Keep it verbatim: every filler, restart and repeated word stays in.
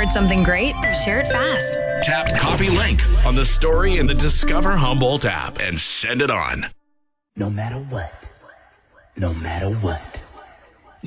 heard something great? Share it fast. Tap copy link on the story in the Discover Humboldt app and send it on. No matter what, no matter what.